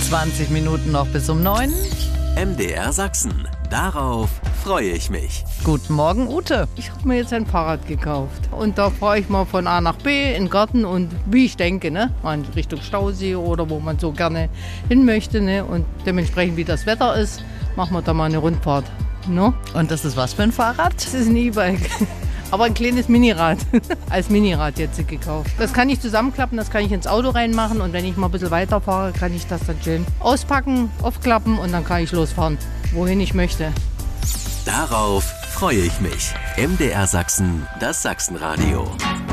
20 Minuten noch bis um 9. MDR Sachsen. Darauf freue ich mich. Guten Morgen, Ute. Ich habe mir jetzt ein Fahrrad gekauft und da fahre ich mal von A nach B in den Garten und wie ich denke, ne, mal in Richtung Stausee oder wo man so gerne hin möchte, ne, und dementsprechend wie das Wetter ist, machen wir da mal eine Rundfahrt. No? Und das ist was für ein Fahrrad? Das ist ein E-Bike, aber ein kleines Minirad, als Minirad jetzt gekauft. Das kann ich zusammenklappen, das kann ich ins Auto reinmachen und wenn ich mal ein bisschen weiterfahre, kann ich das dann schön auspacken, aufklappen und dann kann ich losfahren, wohin ich möchte. Darauf freue ich mich. MDR Sachsen, das Sachsenradio.